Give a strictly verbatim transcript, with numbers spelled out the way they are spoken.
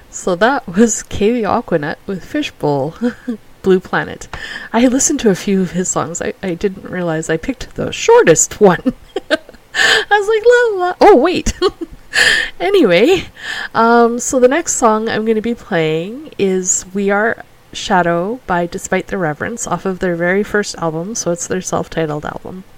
So that was Kaylee Aquanet with Fishbowl, Blue Planet. I listened to a few of his songs. I, I didn't realize I picked the shortest one. I was like, la, la. Oh, wait. Anyway, um, so the next song I'm going to be playing is We Are Shadow by Despite the Reverence off of their very first album, so it's their self-titled album.